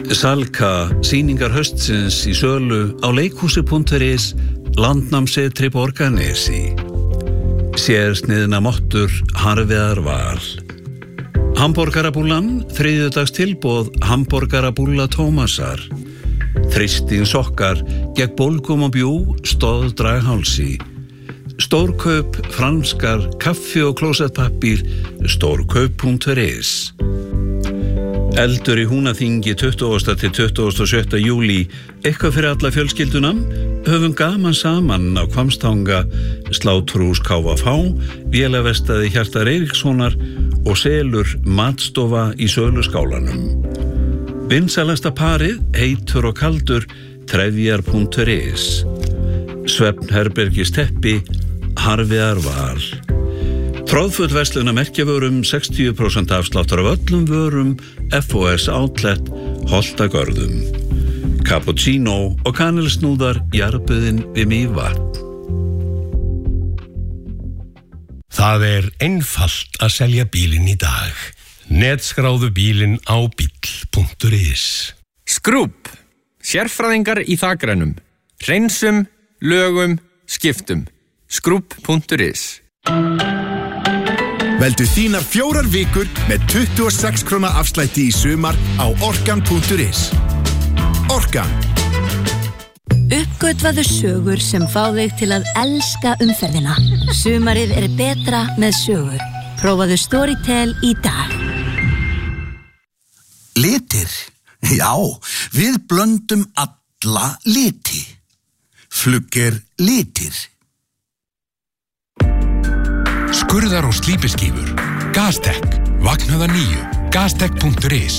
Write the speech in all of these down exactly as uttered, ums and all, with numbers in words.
Salka, sýningar haustsins í sölu á leikhúsi punktur is, landnámssetri Borgarnesi. Sérsniðna mottur Harviðar Val. Hamborgarabúllan, þriðjudags tilboð Hamborgarabúlla Tómasar. Þristin sokkar, gegn bólgum og bjú, stóð draghálsi. Stórkaup, franskar, kaffi og klósettpappír, stórkaup punktur is. Eldur í Húnaþingi tuttugasta til tuttugasta og sjötta júlí, eitthvað fyrir alla fjölskylduna, höfum gaman saman á Hvammstanga, Sláturhús K V F, vélaverstaði Hjartar Eiríkssonar og selur matstofa í söluskálanum. Vinsælasta parið, heitur og kaldur, trefjar punktur is. Svefnherbergis teppi, Harviðar Val. Tróðfull verslun að merkjavörum, sextíu prósent afsláttur af öllum vörum, F O S Outlet, Holtagörðum. Cappuccino og kanilsnúðar, jarðbuðin við Mývatn. Það er einfalt að selja bílinn í dag. Netskráðu bílinn á bíll punktur is. Skrúb, sérfræðingar í þakrænum. Hreinsum, lögum, skiptum. Skrúb punktur is. Veldu þínar fjórar vikur með tuttugu og sex króna afslætti í sumar á orkan punktur is. Orkan. Uppgötvaðu sögur sem fá þig til að elska umferðina. Sumarið er betra með sögu. Prófaðu Storytel í dag. Litir? Já, við blöndum alla liti. Flugger litir. Skurðar og slípiskífur. Gastek. Vaknaða níu. Gastek punktur is.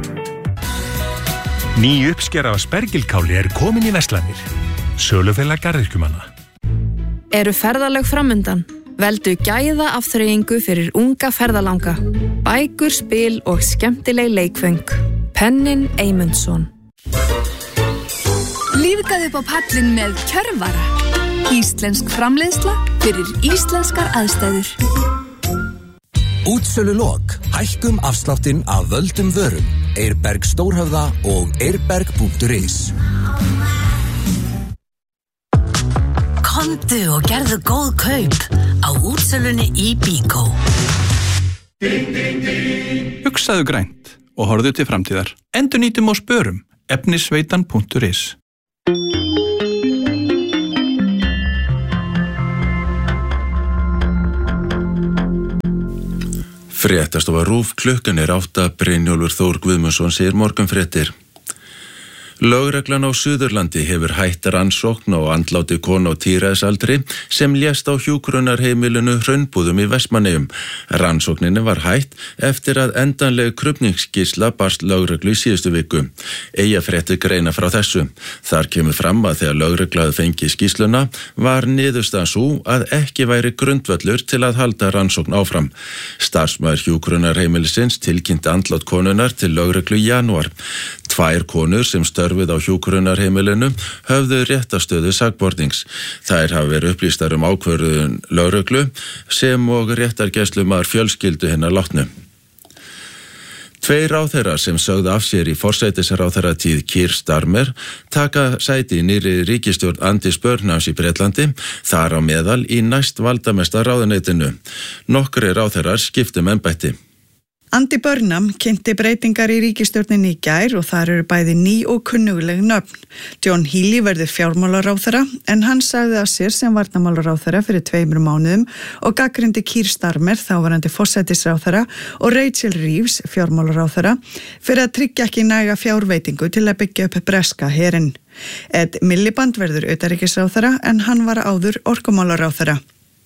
Ný uppskera af spergilkáli er komin í verslanir. Sölufélag garðyrkjumanna. Eru ferðalög framundan? Veldu gæða afþreyingu fyrir unga ferðalanga. Bækur, spil og skemmtileg leikföng. Pennin Eymundsson. Lífgaðu upp á pallin með Kjörvara. Íslensk framleiðsla fyrir íslenskar aðstæður. Útsölulok. Hækkum afsláttinn af völdum vörum. Eirberg Stórhöfða og eirberg punktur is. Komdu og gerðu góð kaup á útsölunni í Bíkó. Hugsaðu grænt og horfðu til framtíðar. Endurnýtum og spörum. efnisveitan punktur is. Fréttastofa RÚV, klukkan er átta, Brynjólfur Þór Guðmundsson segir morgunfréttir. Lögreglan á Suðurlandi hefur hætt rannsókn á andláti konu á tíræðisaldri sem lést á hjúkrunarheimilinu Hraunbúðum í Vestmannaeyjum. Rannsókninni var hætt eftir að endanleg krufningsskýrsla barst lögreglu í síðustu viku. Eyjafréttir greina frá þessu. Þar kemur fram að þegar lögreglaði fengi skýrsluna var niðurstaðan sú að ekki væri grundvöllur til að halda rannsókn áfram. Starfsmaður hjúkrunarheimilisins tilkynnti andlát konunnar til lögreglu í janúar. Tvær konur sem störfið á hjúkrunarheimilinu höfðu réttastöðu sakbornings. Þær hafa verið upplýstar um ákvörðun lögreglu sem og réttargæslumaður fjölskyldu hinnar látnu. Tveir ráðherrar sem sögðu af sér í forsætisráðherratíð Keir Starmer taka sæti í nýrri ríkisstjórn Andys Burnhams í Bretlandi, þar á meðal í næst valdamesta ráðuneytinu. Nokkrir ráðherrar skiptum embætti. Andy Burnham kynnti breytingar í ríkisstjórninni í gær og þar eru bæði ný og kunnugleg nöfn. John Healey verður fjármálaráðherra en hann sagði af sér sem varnarmálaráðherra fyrir tveimur mánuðum og gagnrýndi Keir Starmer, þáverandi forsætisráðherra, og Rachel Reeves, fjármálaráðherra, fyrir að tryggja ekki næga fjárveitingu til að byggja upp breska herinn. Ed Miliband verður utanríkisráðherra en hann var áður orkumálaráðherra.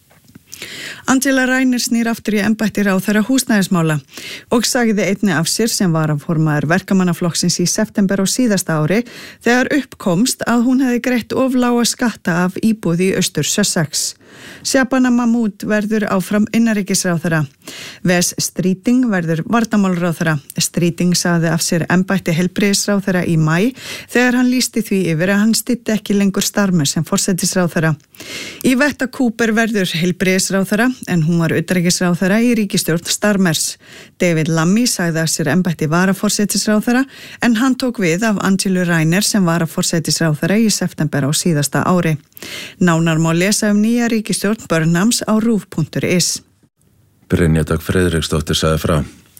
Angela Rayner snýr aftur í embætti ráðherra húsnæðismála og sagði einni af sér sem varaformaður verkamannaflokksins í september á síðasta ári þegar uppkomst að hún hefði greitt of lága skatta af íbúð í Austur Sussex. Shabana Mahmood verður áfram innanríkisráðherra. Wes Streeting verður varnarmálaráðherra. Streeting sagði af sér embætti heilbrigðisráðherra í maí þegar hann lýsti því yfir að hann styddi ekki lengur Starmer sem forsætisráðherra. Yvette Cooper verður heilbrigðisráðherra en hún var utanríkisráðherra í ríkisstjórn Starmers. David Lammy sagði að sér embætti varaforsætisráðherra en hann tók við af Angelu Rainer sem varaforsætisráðherra í september á síðasta ári. Nánar má lesa um nýja ríkisstjórn Burnhams á rúv punktur is. Brynja Dögg Friðriksdóttir sagði frá.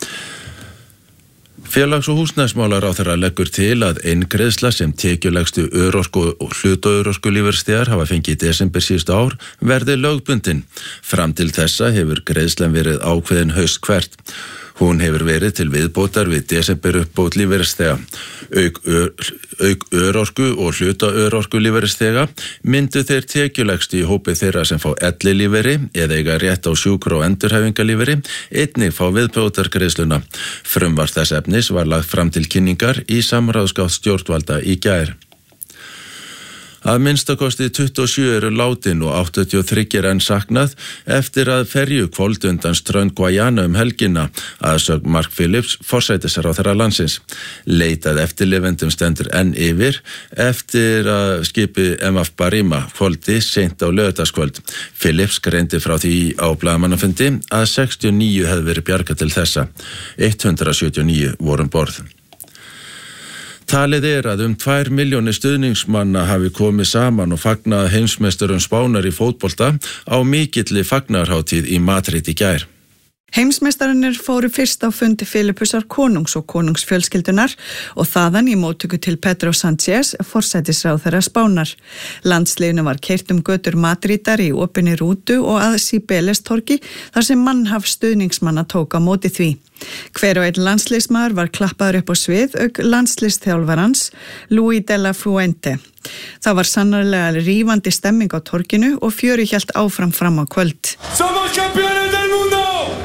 Félags- og húsnæðismálaráðherra leggur til að eingreiðsla sem tekjulegstu örorku og hlutaörorku lífeyrisþegar hafa fengið í desember síðustu ár verði lögbundin. Fram til þessa hefur greiðslan verið ákveðin haust hvert. Hún hefur verið til viðbótar við desember uppbót lífeyrisþega. Auk, ör, auk örorku og hlutaörorku lífeyrisþega myndu þeir tekjulegstu í hópi þeirra sem fá ellilífeyri eða eiga rétt á sjúkra- og endurhæfingalífeyri einnig fá viðbótargreiðsluna. Frumvarp þess efnis var lagt fram til kynningar í samráðsgátt stjórnvalda í gær. Að minnstakosti tuttugu og sjö eru látin og áttatíu og þrjú er enn saknað eftir að ferju hvolfdi undan strönd Guyana um helgina að sögn Mark Phillips, forsætisráðherra landsins. Leitað eftirlifendum stendur enn yfir eftir að skipi M F Barima hvolfdi seint á laugardagskvöld. Phillips greindi frá því á blaðamannafundi að sextíu og níu hefði verið bjargað til þessa. hundrað sjötíu og níu voru um borð. Talið er að um tvær milljónir stuðningsmanna hafi komið saman og fagnað heimsmeisturum Spánar í fótbolta á mikilli fagnaðarhátíð í Madrid í gær. Heimsmeistararnir fóru fyrst á fundi Filipusar konungs og konungsfjölskyldunar og þaðan í móttöku til Pedro Sánchez, forsætisráðherra Spánar. Landsliðinu var keyrt um götur Madridar í opinni rútu og að Cibeles-torgi þar sem mannhaf stuðningsmanna tók á móti því. Hver og einn landsliðsmaður var klappaður upp á svið auk landsliðsþjálfarans Luis de la Fuente. Það var sannarlega rífandi stemming á torginu og fjörið hélt áfram fram á kvöld. Somos campeones del mundo!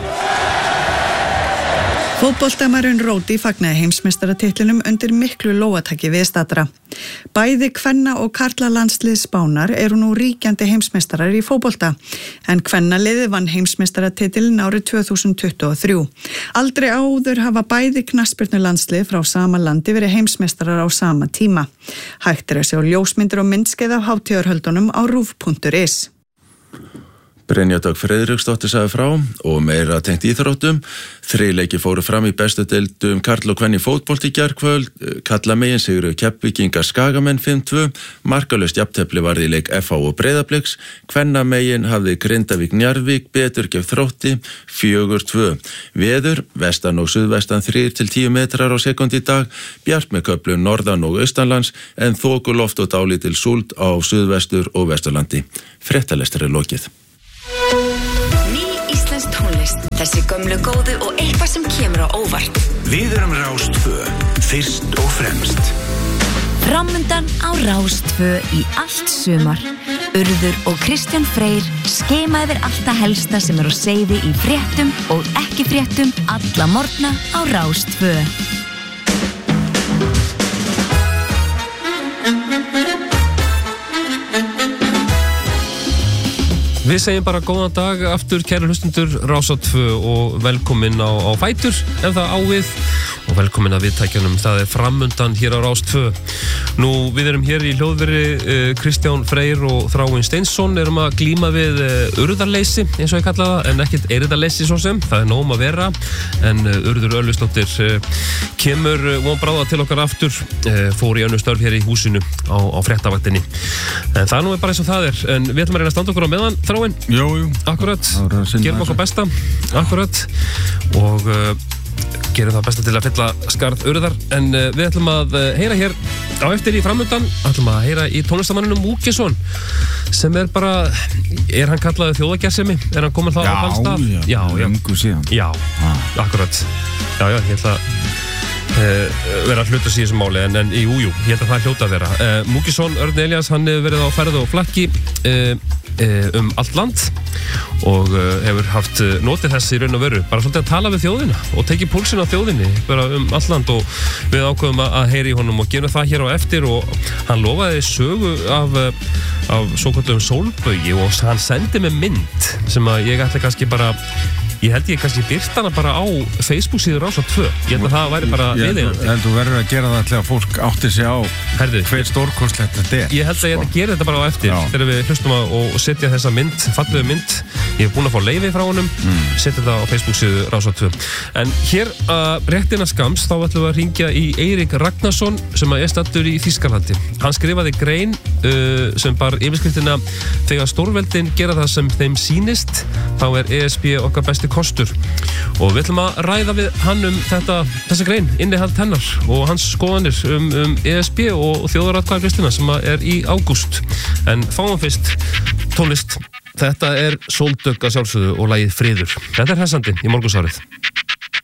Fótboltamarinn Róti fagnaði heimsmeistaratitlinum undir miklu lófataki viðstaddra. Bæði kvenna og karla landslið Spánar eru nú ríkjandi heimsmeistarar í fótbolta, en kvennaliðið vann heimsmeistaratitilin árið tvö þúsund tuttugu og þrjú. Aldrei áður hafa bæði knattspyrnulandslið frá sama landi verið heimsmeistarar á sama tíma. Hægt er að sjá ljósmyndir og myndskeið af hátíðarhöldunum á rúv punktur is. Brynja Dögg Friðriksdóttir sagði frá og meira tengt íþróttum. Þríleiki fóru fram í bestu deildum karl og kvenni fótbolt í gærkvöld. Kalla megin sigruðu Keflvíkingar Skagamenn fimm tvö. Markalaust jafntefli varð í leik F H og Breiðabliks. Kvenna megin hafði Grindavík Njarðvík betur gegn Þrótti fjögur tvö. Veður vestan og suðvestan þrír til tíu metrar á sekúndu í dag. Bjart með köflum norðan og austanlands en þokuloft og dálítil súld á suðvestur og vesturlandi. Fréttalestur er lokið. Ný íslensk tónlist, þessi gömlu góðu og eitthvað sem kemur á óvart. Við erum Rás tvö, fyrst og fremst. Framundan á Rás tvö í allt sumar. Urður og Kristján Freyr skema yfir allt það helsta sem er á seiði í fréttum og ekki fréttum alla morgna á Rás tvö. Við segjum bara góðan dag aftur, kæru hlustundur, Rás tvö og velkomin á, á Fætur en það ávið og velkomin að viðtækjunum. Það er framundan hér á Rás tvö. Nú, við erum hér í hljóðveri uh, Kristján Freyr og Þráinn Steinsson erum að glíma við uh, urðarleysi, eins og ég kalla það, en ekkert eyrðarleysi svo sem, það er nóg að vera, en uh, Urður Örlygsdóttir uh, kemur uh, von bráða til okkar aftur, uh, fór í önnur störf hér í húsinu á, á fréttavaktinni. En það nú er bara eins og það er, en við ætlum að reyna að standa okkur á meðan, Þráinn. Jú, jú. Akkurat, gerum okkur besta, akkurat, og uh, gerum það besta til að fylla skarð urðar, en uh, við ætlum að uh, heyra hér á eftir í framundan, ætlum að heyra í tónlistamanninum Múkisson, sem er bara, er hann kallaði þjóðagersemi, er hann komin þá á þann stað? Já, já, lengur síðan. Já, ah. akkurat, já, já, ég ætla að uh, vera að hluta sig í þessum máli, en, en jú, jú, ég held að það hljóta að vera. Uh, Múkisson, Örn Elías, hann hefur verið á ferð og flakki, uh, um allt land og uh, hefur haft uh, notið þess í raun og veru bara svolítið að tala við þjóðina og tekið púlsinn á þjóðinni bara um allt land og við ákveðum að, að heyra í honum og gerum það hér á eftir og hann lofaði sögu af, af svo kallum sólbaugi og hann sendi mig mynd sem að ég ætla kannski bara Ég held ég kannski byrt hana bara á Facebook síður Rásar tvö. Ég held að það væri bara viðeigandi. Ég held þú verður að gera það til að fólk átti sig á Herðu, hver stórkostlegt þetta er. Ég held að ég gera þetta bara á eftir Já. Þegar við hlustum að og setja þessa mynd, fallegu mynd. Ég hef búin að fá leyfi frá honum, mm. setja þetta á Facebook síðu Rásar tvö. En hér að réttina skams þá ætlum við að hringja í Eirík Ragnarsson sem er staddur í Þýskalandi. Hann skrifaði grein uh, sem bar yfirskriftina þegar stórveldin gera það sem þeim sýnist, þá er E S B okkar besti kostur. Og við ætlum að ræða við hann um þetta, þessa grein, innihald hennar og hans skoðanir um, um E S B og þjóðaratkvæðagreiðsluna sem er í ágúst. En fáum fyrst tónlist. Þetta er Sóldögg að sjálfsögðu og lagið Friður. Þetta er hressandi í morgunsárið.